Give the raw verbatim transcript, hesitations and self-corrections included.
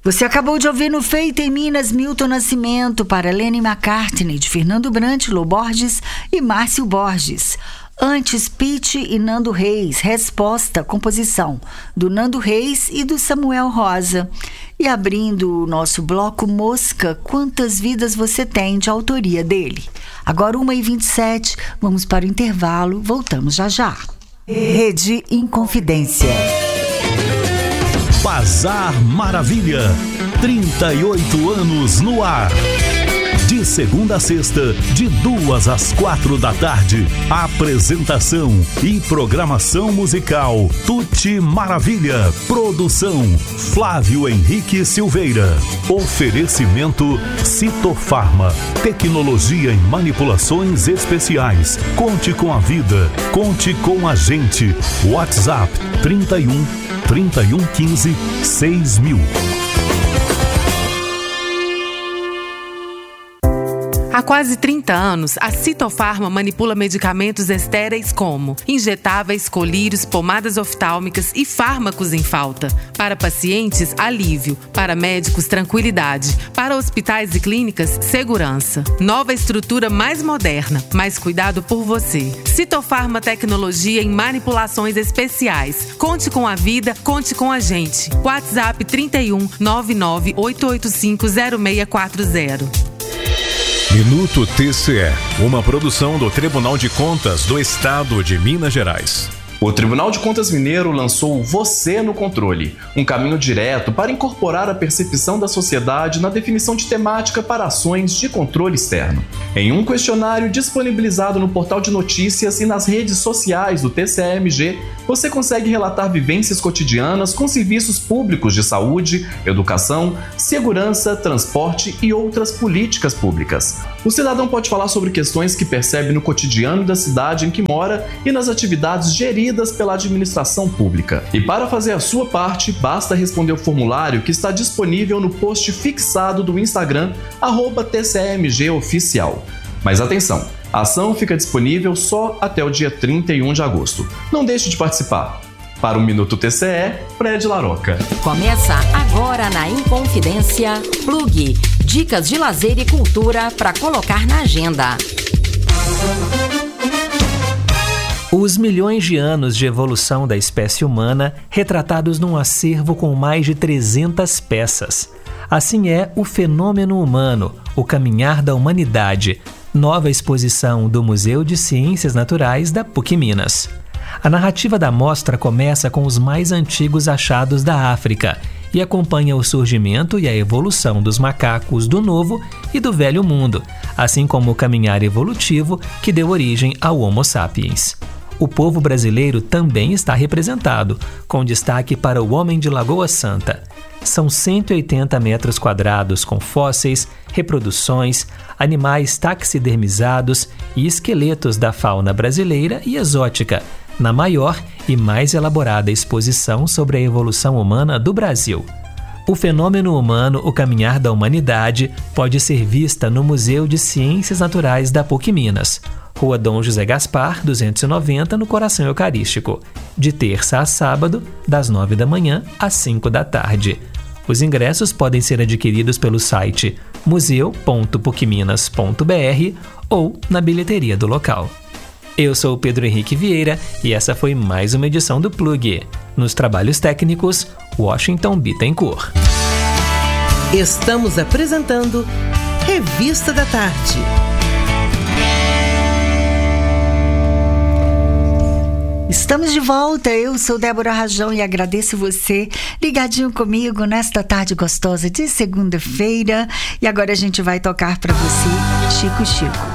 Você acabou de ouvir no Feito em Minas, Milton Nascimento, para Lenny McCartney, de Fernando Brant, Lô Borges e Márcio Borges. Antes, Pitty e Nando Reis, Resposta, composição do Nando Reis e do Samuel Rosa. E abrindo o nosso bloco Mosca, Quantas Vidas Você Tem, de autoria dele. Agora uma e vinte e sete, vamos para o intervalo, voltamos já já. Rede Inconfidência. Bazar Maravilha, trinta e oito anos no ar. De segunda a sexta, de duas às quatro da tarde. Apresentação e programação musical Tuti Maravilha. Produção Flávio Henrique Silveira. Oferecimento Citofarma. Tecnologia em manipulações especiais. Conte com a vida. Conte com a gente. WhatsApp trinta e um, trinta e um quinze, seis mil. Há quase trinta anos, a Citofarma manipula medicamentos estéreis como injetáveis, colírios, pomadas oftálmicas e fármacos em falta. Para pacientes, alívio. Para médicos, tranquilidade. Para hospitais e clínicas, segurança. Nova estrutura mais moderna, mais cuidado por você. Citofarma Tecnologia em manipulações especiais. Conte com a vida, conte com a gente. WhatsApp trinta e um, nove nove oito oito cinco, zero seis quatro zero. Minuto T C E, uma produção do Tribunal de Contas do Estado de Minas Gerais. O Tribunal de Contas Mineiro lançou Você no Controle, um caminho direto para incorporar a percepção da sociedade na definição de temática para ações de controle externo. Em um questionário disponibilizado no portal de notícias e nas redes sociais do T C E M G, você consegue relatar vivências cotidianas com serviços públicos de saúde, educação, segurança, transporte e outras políticas públicas. O cidadão pode falar sobre questões que percebe no cotidiano da cidade em que mora e nas atividades geridas pela administração pública. E para fazer a sua parte, basta responder o formulário que está disponível no post fixado do Instagram, arroba T C E M G Oficial. Mas atenção, a ação fica disponível só até o dia trinta e um de agosto. Não deixe de participar. Para o Minuto T C E, Fred Laroca. Começa agora na Inconfidência, Plug. Dicas de lazer e cultura para colocar na agenda. Os milhões de anos de evolução da espécie humana retratados num acervo com mais de trezentas peças. Assim é o Fenômeno Humano, o Caminhar da Humanidade, nova exposição do Museu de Ciências Naturais da PUC Minas. A narrativa da mostra começa com os mais antigos achados da África e acompanha o surgimento e a evolução dos macacos do Novo e do Velho Mundo, assim como o caminhar evolutivo que deu origem ao Homo sapiens. O povo brasileiro também está representado, com destaque para o Homem de Lagoa Santa. São cento e oitenta metros quadrados com fósseis, reproduções, animais taxidermizados e esqueletos da fauna brasileira e exótica, na maior e mais elaborada exposição sobre a evolução humana do Brasil. O Fenômeno Humano, o Caminhar da Humanidade, pode ser vista no Museu de Ciências Naturais da PUC Minas, Rua Dom José Gaspar, duzentos e noventa, no Coração Eucarístico, de terça a sábado, das nove da manhã às cinco da tarde. Os ingressos podem ser adquiridos pelo site museu ponto puc minas ponto b r ou na bilheteria do local. Eu sou o Pedro Henrique Vieira e essa foi mais uma edição do Plug. Nos trabalhos técnicos, Washington Bittencourt. Estamos apresentando Revista da Tarde. Estamos de volta, eu sou Débora Rajão e agradeço você ligadinho comigo nesta tarde gostosa de segunda-feira. E agora a gente vai tocar para você Chico Chico.